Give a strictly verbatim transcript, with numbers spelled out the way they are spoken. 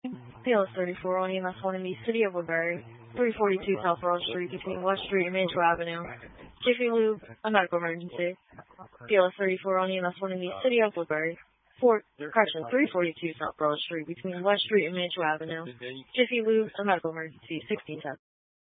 P L S thirty-four on E M S one in the City of Woodbury, three forty-two South Broad Street between West Street and Mantua Avenue. Jiffy Lube, a medical emergency. P L S thirty-four on E M S one in the City of Woodbury, four, correction, three forty-two South Broad Street between West Street and Mantua Avenue. Jiffy Lube, a medical emergency, sixteen ten.